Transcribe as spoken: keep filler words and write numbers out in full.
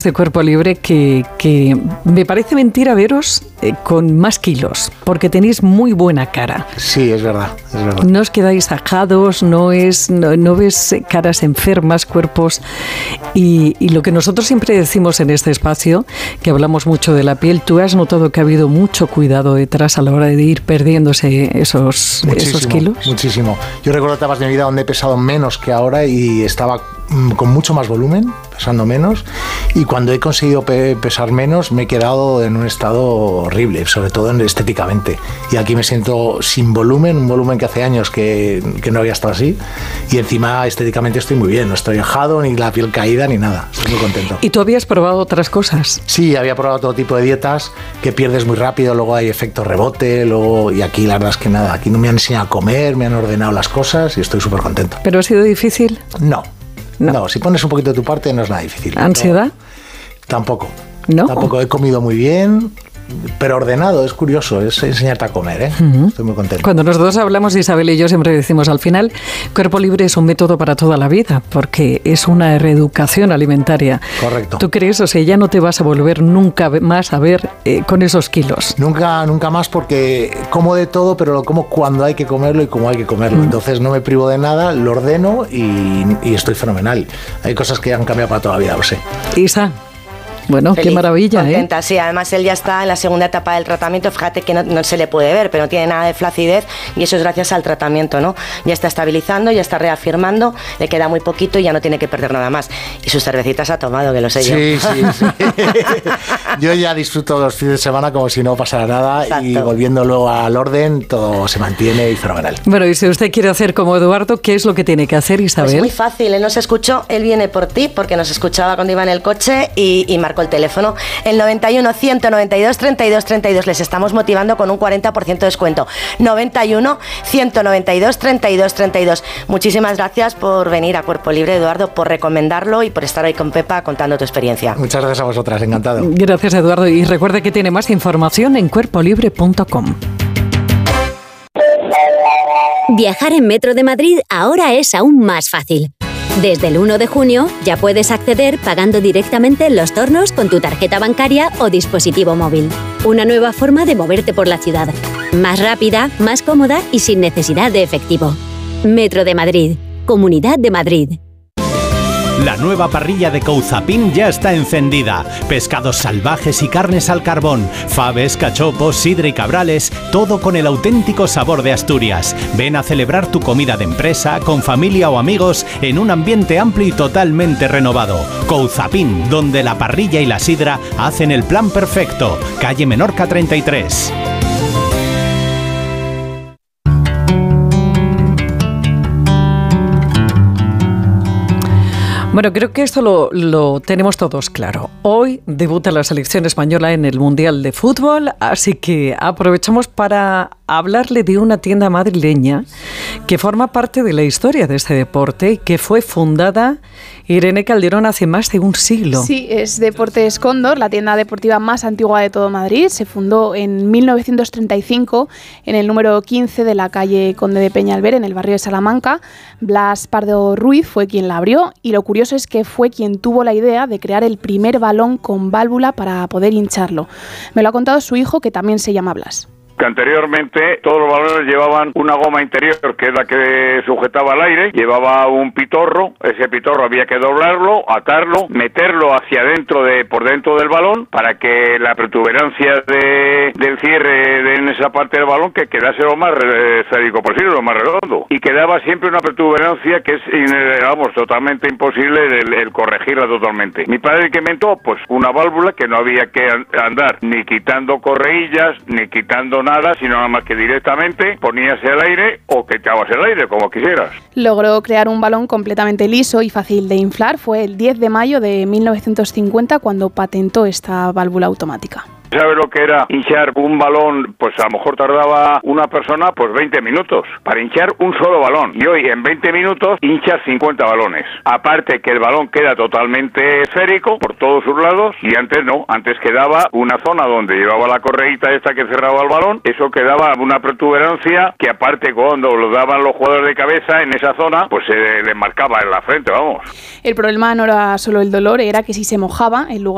de Cuerpo Libre que, que me parece mentira veros eh, con más kilos, porque tenéis muy buena cara. Sí, es verdad, es verdad. No os quedáis ajados, no, es, no, no ves caras enfermas, cuerpos. Y, y lo que nosotros siempre decimos en este espacio, que hablamos mucho de la piel, tú has notado que ha habido mucho cuidado detrás a la hora de ir perdiéndose esos, esos kilos. Muchísimo. Yo recuerdo etapas de mi vida donde he pesado menos que ahora y estaba con mucho más volumen, pesando menos, y cuando he conseguido pe- pesar menos me he quedado en un estado horrible, sobre todo estéticamente, y aquí me siento sin volumen, un volumen que hace años que, que no había estado así, y encima estéticamente estoy muy bien, no estoy ajado, ni la piel caída, ni nada, estoy muy contento. ¿Y tú habías probado otras cosas? Sí, había probado todo tipo de dietas que pierdes muy rápido, luego hay efecto rebote, luego, y aquí la verdad es que nada, aquí no me han enseñado a comer, me han ordenado las cosas y estoy súper contento. ¿Pero ha sido difícil? No. No. no, si pones un poquito de tu parte no es nada difícil. ¿Ansiedad? No, tampoco. ¿No? Tampoco, he comido muy bien, pero ordenado, es curioso, es enseñarte a comer, ¿eh? Uh-huh. Estoy muy contento. Cuando nosotros hablamos, Isabel y yo siempre decimos, al final, Cuerpo Libre es un método para toda la vida, porque es una reeducación alimentaria. Correcto. ¿Tú crees? O sea, ya no te vas a volver nunca más a ver eh, con esos kilos. Nunca, nunca más, porque como de todo, pero lo como cuando hay que comerlo y como hay que comerlo. Mm. Entonces no me privo de nada, lo ordeno y, y estoy fenomenal. Hay cosas que han cambiado para toda la vida, lo sé. Isa. Bueno, feliz, qué maravilla, contenta, ¿eh? Sí, además él ya está en la segunda etapa del tratamiento, fíjate que no, no se le puede ver, pero no tiene nada de flacidez y eso es gracias al tratamiento, ¿no? Ya está estabilizando, ya está reafirmando, le queda muy poquito y ya no tiene que perder nada más. Y sus cervecitas ha tomado, que lo sé sí, yo. Sí, sí, yo ya disfruto los fines de semana como si no pasara nada. Exacto. Y volviendo luego al orden, todo se mantiene y fenomenal. Bueno, y si usted quiere hacer como Eduardo, ¿qué es lo que tiene que hacer, Isabel? Pues muy fácil, él nos escuchó, él viene por ti, porque nos escuchaba cuando iba en el coche y, y marcó el teléfono, el noventa y uno, ciento noventa y dos, treinta y dos, treinta y dos. Les estamos motivando con un cuarenta por ciento de descuento. noventa y uno, ciento noventa y dos, treinta y dos, treinta y dos. Muchísimas gracias por venir a Cuerpo Libre, Eduardo, por recomendarlo y por estar hoy con Pepa contando tu experiencia. Muchas gracias a vosotras, encantado. Gracias, Eduardo, y recuerde que tiene más información en cuerpo libre punto com. Viajar en Metro de Madrid ahora es aún más fácil. Desde el uno de junio ya puedes acceder pagando directamente en los tornos con tu tarjeta bancaria o dispositivo móvil. Una nueva forma de moverte por la ciudad. Más rápida, más cómoda y sin necesidad de efectivo. Metro de Madrid. Comunidad de Madrid. La nueva parrilla de Couzapin ya está encendida. Pescados salvajes y carnes al carbón, faves, cachopos, sidra y cabrales, todo con el auténtico sabor de Asturias. Ven a celebrar tu comida de empresa, con familia o amigos, en un ambiente amplio y totalmente renovado. Couzapin, donde la parrilla y la sidra hacen el plan perfecto. Calle Menorca treinta y tres. Bueno, creo que esto lo, lo tenemos todos claro. Hoy debuta la selección española en el Mundial de Fútbol, así que aprovechamos para hablarle de una tienda madrileña que forma parte de la historia de este deporte y que fue fundada, Irene Calderón, hace más de un siglo. Sí, es Deportes Cóndor, la tienda deportiva más antigua de todo Madrid. Se fundó en mil novecientos treinta y cinco en el número quince de la calle Conde de Peñalver, en el barrio de Salamanca. Blas Pardo Ruiz fue quien la abrió y lo curioso es que fue quien tuvo la idea de crear el primer balón con válvula para poder hincharlo. Me lo ha contado su hijo, que también se llama Blas. Que anteriormente todos los balones llevaban una goma interior, que es la que sujetaba al aire, llevaba un pitorro, ese pitorro había que doblarlo, atarlo, meterlo hacia adentro, de por dentro del balón, para que la protuberancia de, del cierre de, en esa parte del balón que quedase lo más esférico posible, lo más redondo, y quedaba siempre una protuberancia que es, vamos, totalmente imposible el, el corregirla totalmente. Mi padre, que inventó, pues una válvula que no había que andar ni quitando correillas, ni quitando nada, nada, sino nada más que directamente ponías el aire o que echabas el aire, como quisieras. Logró crear un balón completamente liso y fácil de inflar. Fue el diez de mayo de mil novecientos cincuenta cuando patentó esta válvula automática. ¿Sabes lo que era hinchar un balón? Pues a lo mejor tardaba una persona pues veinte minutos para hinchar un solo balón. Y hoy en veinte minutos hinchas cincuenta balones. Aparte que el balón queda totalmente esférico por todos sus lados y antes no. Antes quedaba una zona donde llevaba la correíta esta que cerraba el balón. Eso quedaba una protuberancia que aparte cuando lo daban los jugadores de cabeza en esa zona pues se le marcaba en la frente, vamos. El problema no era solo el dolor, era que si se mojaba, en lugar